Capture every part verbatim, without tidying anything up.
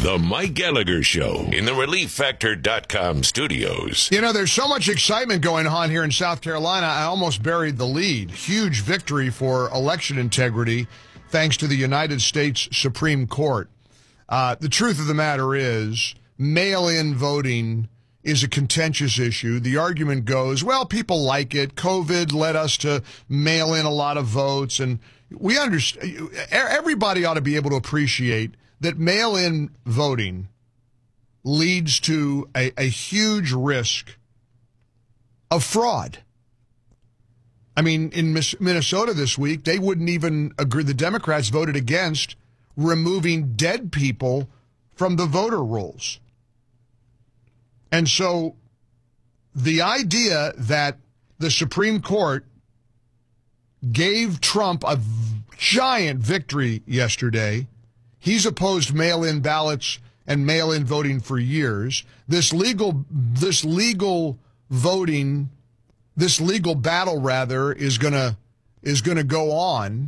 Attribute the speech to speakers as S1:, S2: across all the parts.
S1: The Mike Gallagher Show in the relief factor dot com studios.
S2: You know, there's so much excitement going on here in South Carolina, I almost buried the lead. Huge victory for election integrity thanks to the United States Supreme Court. Uh, the truth of the matter is, mail-in voting is a contentious issue. The argument goes, well, people like it. COVID led us to mail in a lot of votes, and we understand. Everybody ought to be able to appreciate that mail-in voting leads to a, a huge risk of fraud. I mean, in Minnesota this week, they wouldn't even agree. The Democrats voted against removing dead people from the voter rolls. And so the idea that the Supreme Court gave Trump a giant victory yesterday. He's opposed mail-in ballots and mail-in voting for years. This legal, this legal voting, this legal battle rather, is gonna is gonna go on.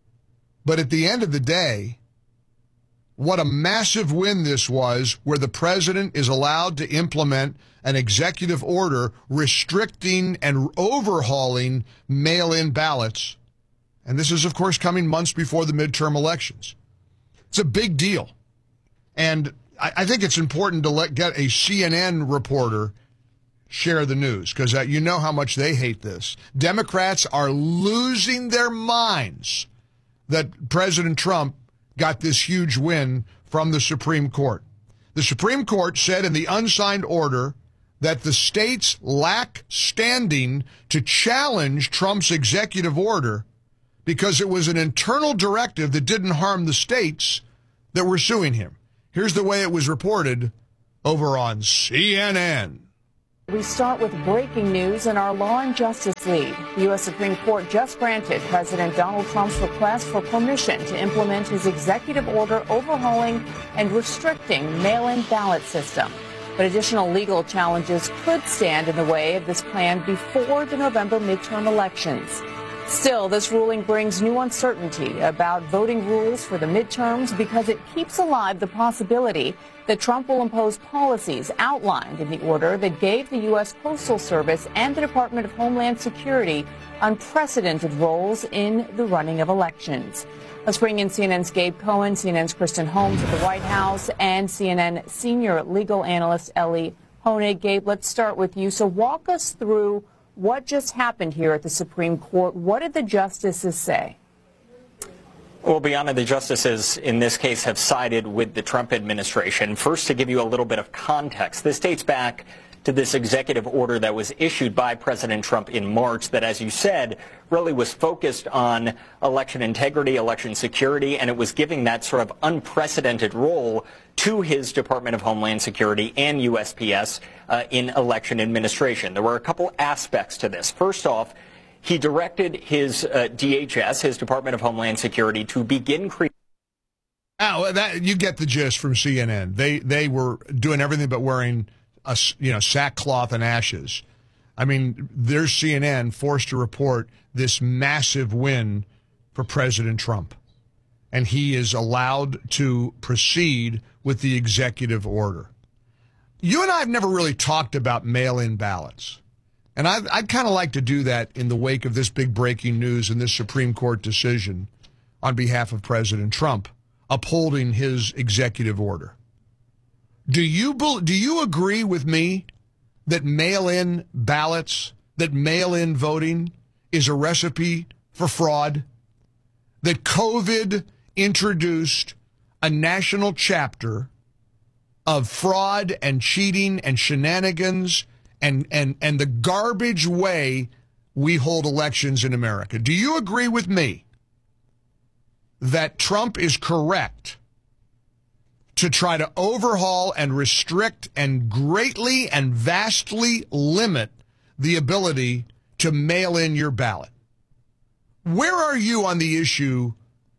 S2: But at the end of the day, what a massive win this was, where the president is allowed to implement an executive order restricting and overhauling mail-in ballots. And this is, of course, coming months before the midterm elections. It's a big deal. And I, I think it's important to let get a C N N reporter share the news, because uh, you know how much they hate this. Democrats are losing their minds that President Trump got this huge win from the Supreme Court. The Supreme Court said in the unsigned order that the states lack standing to challenge Trump's executive order because it was an internal directive that didn't harm the states that were suing him. Here's the way it was reported over on C N N.
S3: We start with breaking news in our law and justice lead. The U S Supreme Court just granted President Donald Trump's request for permission to implement his executive order overhauling and restricting mail-in ballot system. But additional legal challenges could stand in the way of this plan before the November midterm elections. Still, this ruling brings new uncertainty about voting rules for the midterms because it keeps alive the possibility that Trump will impose policies outlined in the order that gave the U S Postal Service and the Department of Homeland Security unprecedented roles in the running of elections. Let's bring in C N N's Gabe Cohen, C N N's Kristen Holmes at the White House, and C N N senior legal analyst Ellie Honig. Gabe, let's start with you. So walk us through what just happened here at the Supreme Court. What did the justices say?
S4: Well, Bianna, the justices in this case have sided with the Trump administration. First, to give you a little bit of context, this dates back to this executive order that was issued by President Trump in March that, as you said, really was focused on election integrity, election security, and it was giving that sort of unprecedented role to his Department of Homeland Security and U S P S uh, in election administration. There were a couple aspects to this. First off, he directed his uh, D H S, his Department of Homeland Security, to begin creating.
S2: Oh, that, you get the gist from C N N. They they were doing everything but wearing a, you know, sackcloth and ashes. I mean, there's C N N forced to report this massive win for President Trump. And he is allowed to proceed with the executive order. You and I have never really talked about mail-in ballots. And I'd, I'd kind of like to do that in the wake of this big breaking news and this Supreme Court decision on behalf of President Trump upholding his executive order. Do you do you agree with me that mail-in ballots, that mail-in voting is a recipe for fraud? That COVID introduced a national chapter of fraud and cheating and shenanigans and, and, and the garbage way we hold elections in America. Do you agree with me that Trump is correct to try to overhaul and restrict and greatly and vastly limit the ability to mail in your ballot? Where are you on the issue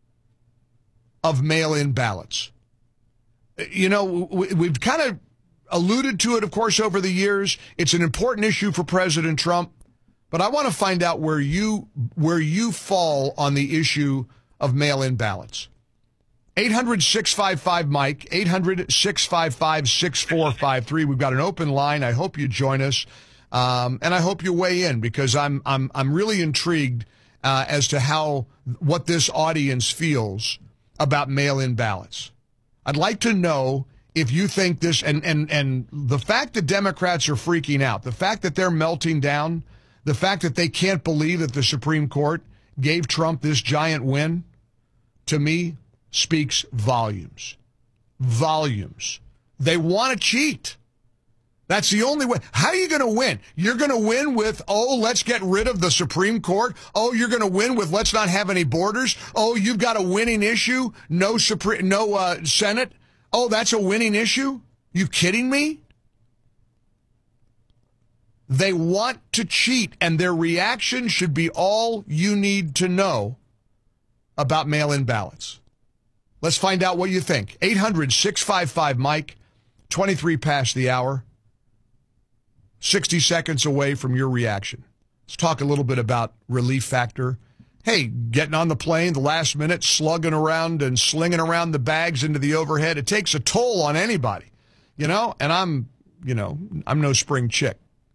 S2: of mail-in ballots? You know, we've kind of alluded to it, of course, over the years. It's an important issue for President Trump, but I want to find out where you where you fall on the issue of mail-in ballots. eight hundred, six five five, Mike, eight hundred, six five five, six four five three. We've got an open line. I hope you join us, um, and I hope you weigh in because I'm I'm I'm really intrigued uh, as to how what this audience feels about mail-in ballots. I'd like to know if you think this, and and and the fact that Democrats are freaking out, the fact that they're melting down, the fact that they can't believe that the Supreme Court gave Trump this giant win, to me, speaks volumes. Volumes. They want to cheat. That's the only way. How are you going to win? You're going to win with, oh, let's get rid of the Supreme Court. Oh, you're going to win with let's not have any borders. Oh, you've got a winning issue. No Supreme, no uh, Senate. Oh, that's a winning issue? You kidding me? They want to cheat, and their reaction should be all you need to know about mail-in ballots. Let's find out what you think. eight hundred, six five five, Mike, twenty-three past the hour. sixty seconds away from your reaction. Let's talk a little bit about relief factor. Hey, getting on the plane the last minute, slugging around and slinging around the bags into the overhead. It takes a toll on anybody, you know, and I'm, you know, I'm no spring chick.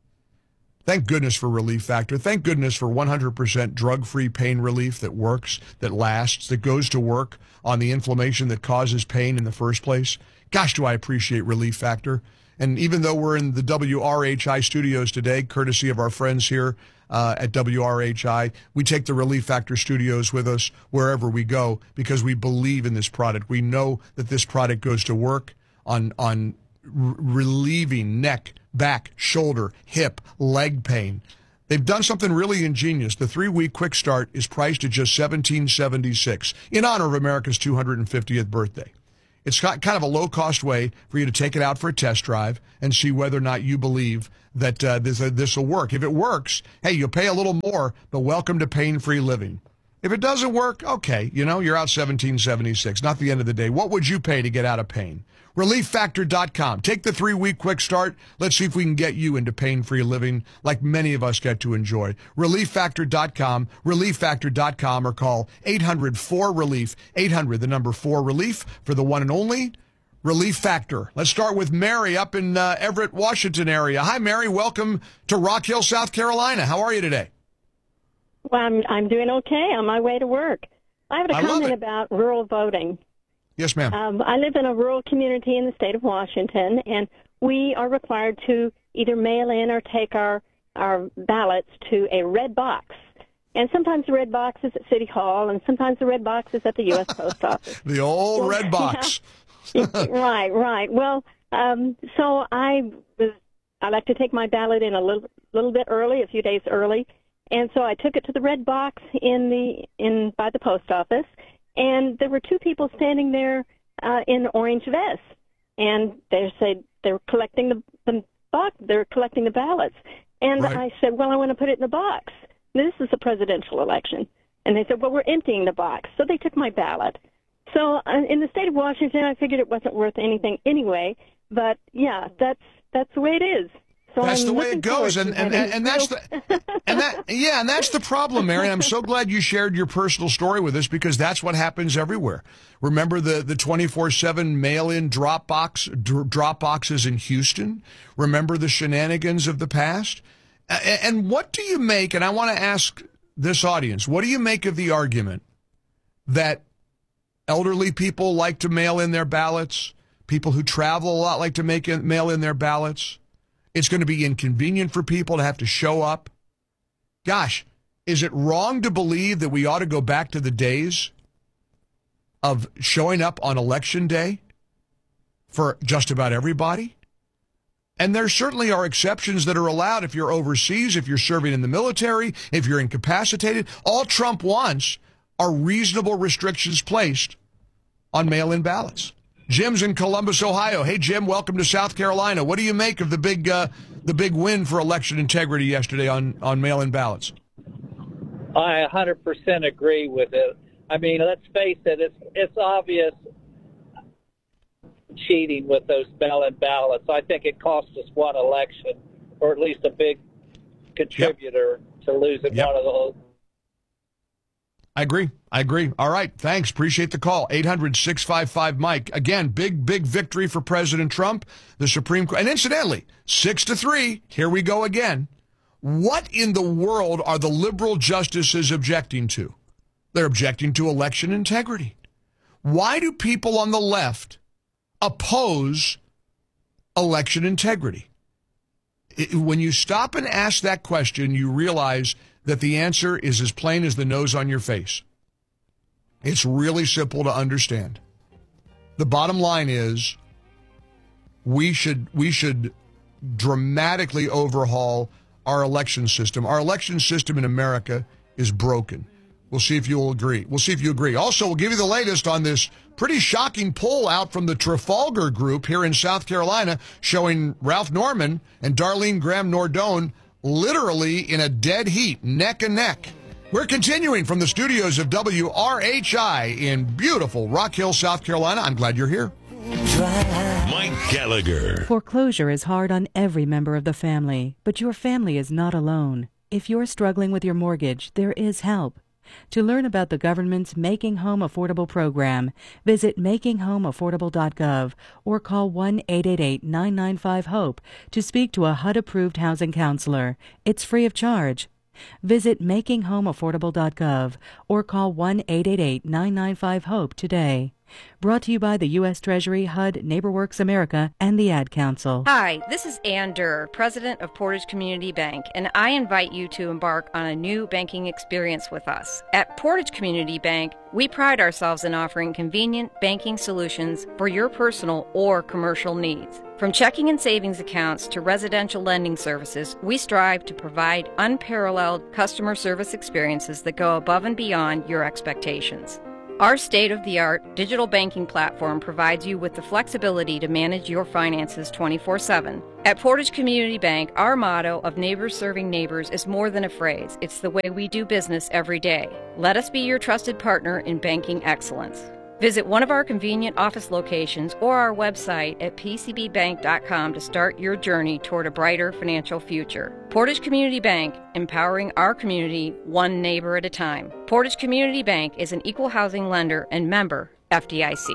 S2: Thank goodness for Relief Factor. Thank goodness for one hundred percent drug-free pain relief that works, that lasts, that goes to work on the inflammation that causes pain in the first place. Gosh, do I appreciate Relief Factor. And even though we're in the W R H I studios today, courtesy of our friends here uh, at W R H I, we take the Relief Factor studios with us wherever we go because we believe in this product. We know that this product goes to work on on r- relieving neck, back, shoulder, hip, leg pain. They've done something really ingenious. The three-week quick start is priced at just seventeen seventy-six in honor of America's two hundred fiftieth birthday. It's got kind of a low-cost way for you to take it out for a test drive and see whether or not you believe that uh, this uh, this will work. If it works, hey, you'll pay a little more, but welcome to pain-free living. If it doesn't work, okay, you know, you're out seventeen seventy-six. Not the end of the day. What would you pay to get out of pain? relief factor dot com. Take the three-week quick start. Let's see if we can get you into pain-free living like many of us get to enjoy. relief factor dot com, relief factor dot com, or call eight hundred, four relief, eight hundred, the number four relief, for the one and only Relief Factor. Let's start with Mary up in uh, Everett, Washington area. Hi, Mary. Welcome to Rock Hill, South Carolina. How are you today?
S5: Well, I'm, I'm doing okay on my way to work. I have a
S2: I
S5: comment about rural voting.
S2: Yes, ma'am.
S5: Um, I live in a rural community in the state of Washington, and we are required to either mail in or take our, our ballots to a red box. And sometimes the red box is at City Hall, and sometimes the red box is at the U S Post Office.
S2: The old red box.
S5: Right, right. Well, um, so I was, I like to take my ballot in a little, little bit early, a few days early, and so I took it to the red box in the in by the post office. And there were two people standing there uh, in orange vests, and they said they were collecting the, the box. They were collecting the ballots, and
S2: Right.
S5: I said, "Well, I want to put it in the box. This is a presidential election." And they said, "Well, we're emptying the box." So they took my ballot. So uh, in the state of Washington, I figured it wasn't worth anything anyway. But yeah, that's that's the way it is. So
S2: That's
S5: I'm
S2: the way
S5: looking
S2: it goes,
S5: forward
S2: and
S5: to
S2: and,
S5: having
S2: and, and that's
S5: real-
S2: the and that yeah, and that's the problem, Mary. I'm so glad you shared your personal story with us because that's what happens everywhere. Remember the the twenty-four seven mail-in drop box dr- drop boxes in Houston? Remember the shenanigans of the past? And, and what do you make? And I want to ask this audience: what do you make of the argument that elderly people like to mail in their ballots? People who travel a lot like to make in, mail in their ballots. It's going to be inconvenient for people to have to show up. Gosh, is it wrong to believe that we ought to go back to the days of showing up on election day for just about everybody? And there certainly are exceptions that are allowed if you're overseas, if you're serving in the military, if you're incapacitated. All Trump wants are reasonable restrictions placed on mail-in ballots. Jim's in Columbus, Ohio. Hey, Jim, welcome to South Carolina. What do you make of the big uh, the big win for election integrity yesterday on, on mail-in ballots?
S6: I one hundred percent agree with it. I mean, let's face it, it's, it's obvious cheating with those mail-in ballots. I think it cost us one election, or at least a big contributor yep. to losing
S2: yep.
S6: one of those.
S2: I agree. I agree. All right. Thanks. Appreciate the call. eight hundred, six five five, Mike. Again, big, big victory for President Trump. The Supreme Court. And incidentally, six to three. Here we go again. What in the world are the liberal justices objecting to? They're objecting to election integrity. Why do people on the left oppose election integrity? It, when you stop and ask that question, you realize that the answer is as plain as the nose on your face. It's really simple to understand. The bottom line is we should we should dramatically overhaul our election system. Our election system in America is broken. We'll see if you'll agree. We'll see if you agree. Also, we'll give you the latest on this pretty shocking poll out from the Trafalgar Group here in South Carolina showing Ralph Norman and Darlene Graham Nordone literally in a dead heat, neck and neck. We're continuing from the studios of W R H I in beautiful Rock Hill, South Carolina. I'm glad you're here.
S1: Mike Gallagher.
S7: Foreclosure is hard on every member of the family, but your family is not alone. If you're struggling with your mortgage, there is help. To learn about the government's Making Home Affordable program, visit making home affordable dot gov or call one eight eight eight, nine nine five, HOPE to speak to a H U D-approved housing counselor. It's free of charge. Visit making home affordable dot gov or call one eight eight eight, nine nine five, HOPE today. Brought to you by the U S Treasury, H U D, NeighborWorks America, and the Ad Council.
S8: Hi, this is Ann Durr, president of Portage Community Bank, and I invite you to embark on a new banking experience with us. At Portage Community Bank, we pride ourselves in offering convenient banking solutions for your personal or commercial needs. From checking and savings accounts to residential lending services, we strive to provide unparalleled customer service experiences that go above and beyond your expectations. Our state-of-the-art digital banking platform provides you with the flexibility to manage your finances twenty-four seven. At Portage Community Bank, our motto of neighbors serving neighbors is more than a phrase. It's the way we do business every day. Let us be your trusted partner in banking excellence. Visit one of our convenient office locations or our website at p c b bank dot com to start your journey toward a brighter financial future. Portage Community Bank, empowering our community one neighbor at a time. Portage Community Bank is an equal housing lender and member F D I C.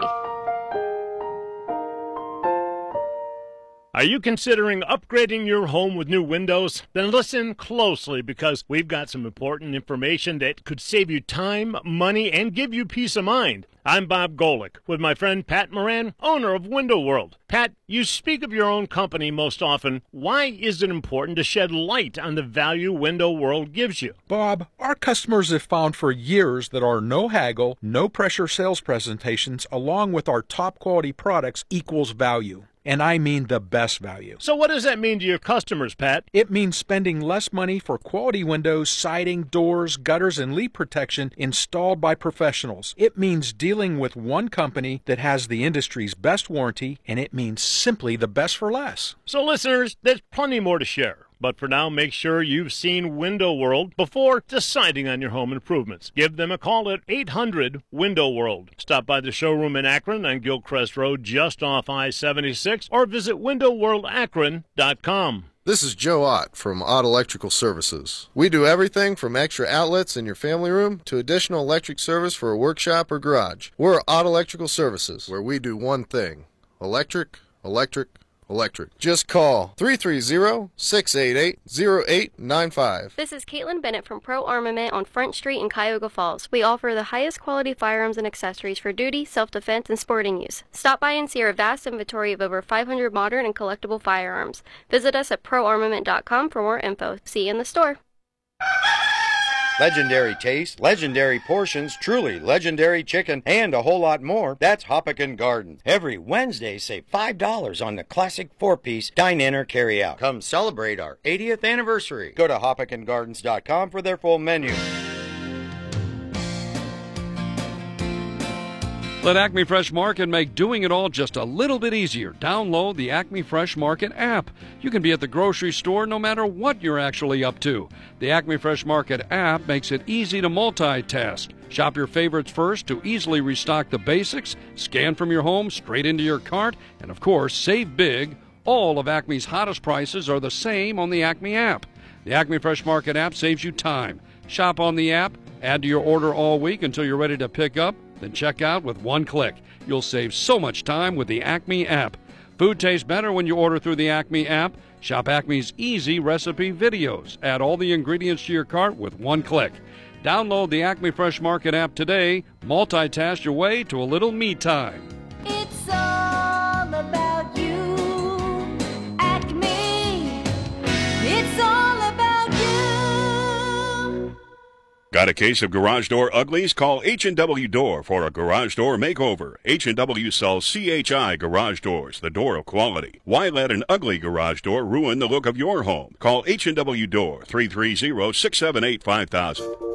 S9: Are you considering upgrading your home with new windows? Then listen closely, because we've got some important information that could save you time, money, and give you peace of mind. I'm Bob Golick with my friend Pat Moran, owner of Window World. Pat, you speak of your own company most often. Why is it important to shed light on the value Window World gives you?
S10: Bob, our customers have found for years that our no haggle, no pressure sales presentations, along with our top quality products, equals value. And I mean the best value.
S9: So what does that mean to your customers, Pat?
S10: It means spending less money for quality windows, siding, doors, gutters, and leak protection installed by professionals. It means dealing with one company that has the industry's best warranty, and it means simply the best for less.
S9: So listeners, there's plenty more to share. But for now, make sure you've seen Window World before deciding on your home improvements. Give them a call at eight hundred, window world. Stop by the showroom in Akron on Gilcrest Road just off I seventy-six or visit window world akron dot com.
S11: This is Joe Ott from Ott Electrical Services. We do everything from extra outlets in your family room to additional electric service for a workshop or garage. We're Ott Electrical Services, where we do one thing: electric, electric, electric. Just call three three zero, six eight eight, zero eight nine five.
S12: This is Caitlin Bennett from Pro Armament on Front Street in Cuyahoga Falls. We offer the highest quality firearms and accessories for duty, self-defense, and sporting use. Stop by and see our vast inventory of over five hundred modern and collectible firearms. Visit us at pro armament dot com for more info. See you in the store.
S13: Legendary taste, legendary portions, truly legendary chicken, and a whole lot more. That's Hoppican Gardens. Every Wednesday, save five dollars on the classic four-piece dine-in or carry-out. Come celebrate our eightieth anniversary. Go to hoppican gardens dot com for their full menu.
S14: Let Acme Fresh Market make doing it all just a little bit easier. Download the Acme Fresh Market app. You can be at the grocery store no matter what you're actually up to. The Acme Fresh Market app makes it easy to multitask. Shop your favorites first to easily restock the basics, scan from your home straight into your cart, and of course, save big. All of Acme's hottest prices are the same on the Acme app. The Acme Fresh Market app saves you time. Shop on the app, Add to your order all week until you're ready to pick up, then check out with one click. You'll save so much time with the Acme app. Food tastes better when you order through the Acme app. Shop Acme's easy recipe videos. Add all the ingredients to your cart with one click. Download the Acme Fresh Market app today. Multitask your way to a little me time.
S15: It's all about you, Acme. It's all about you.
S16: Got a case of garage door uglies? Call H and W Door for a garage door makeover. H and W sells C H I garage doors, the door of quality. Why let an ugly garage door ruin the look of your home? Call H and W Door, three three zero, six seven eight, five thousand.